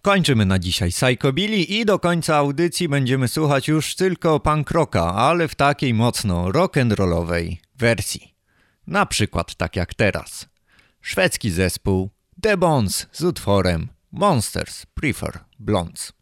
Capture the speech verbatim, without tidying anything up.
Kończymy na dzisiaj Psychobilly i do końca audycji będziemy słuchać już tylko punk rocka, ale w takiej mocno rock'n'rollowej wersji. Na przykład tak jak teraz. Szwedzki zespół The Bones z utworem Monsters Prefer Blondes.